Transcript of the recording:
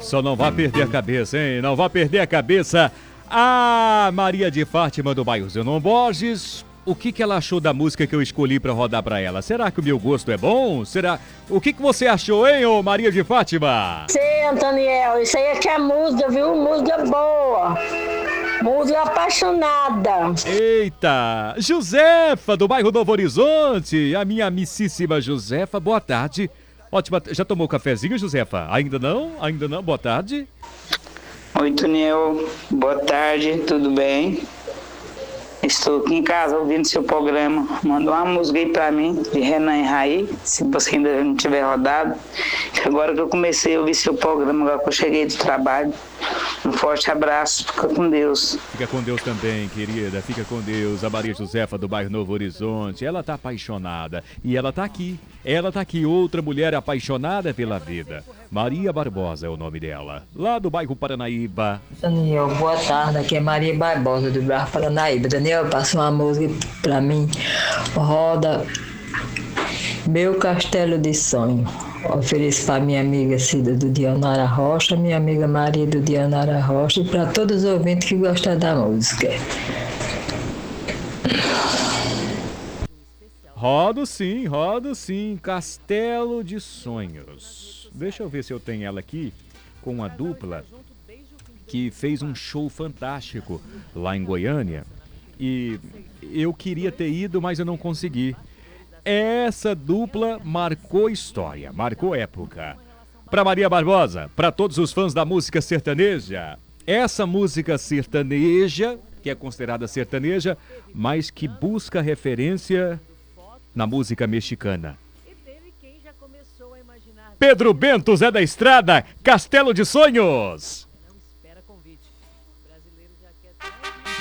Só não vá perder a cabeça, hein? Não vá perder a cabeça. A Maria de Fátima do bairro Zenon Borges. O que ela achou da música que eu escolhi pra rodar pra ela? Será que o meu gosto é bom? Será? O que você achou, hein, ô Maria de Fátima? Sei, Antoniel, isso aí é que é música, viu? Música boa. Música apaixonada. Eita! Josefa, do bairro Novo Horizonte. A minha amicíssima Josefa, boa tarde. Ótima, já tomou cafezinho, Josefa? Ainda não? Ainda não? Boa tarde. Oi, Toniel. Boa tarde, tudo bem? Estou aqui em casa ouvindo seu programa. Manda uma música aí pra mim, de Renan e Raí, se você ainda não tiver rodado. Agora que eu comecei a ouvir seu programa, agora que eu cheguei do trabalho. Um forte abraço, fica com Deus. Fica com Deus também, querida. Fica com Deus. A Maria Josefa do bairro Novo Horizonte. Ela tá apaixonada. E ela tá aqui. Ela tá aqui. Outra mulher apaixonada pela vida. Maria Barbosa é o nome dela. Lá do bairro Paranaíba. Daniel, boa tarde. Aqui é Maria Barbosa do bairro Paranaíba. Daniel, passa uma música pra mim. Roda Meu Castelo de Sonho. Ofereço para minha amiga Cida do Dionara Rocha, minha amiga Maria do Dionara Rocha e para todos os ouvintes que gostam da música. Rodo sim. Castelo de Sonhos. Deixa eu ver se eu tenho ela aqui com uma dupla que fez um show fantástico lá em Goiânia. E eu queria ter ido, mas eu não consegui. Essa dupla marcou história, marcou época. Para Maria Barbosa, para todos os fãs da música sertaneja, essa música sertaneja, que é considerada sertaneja, mas que busca referência na música mexicana. Pedro Bento, Zé da Estrada, Castelo de Sonhos.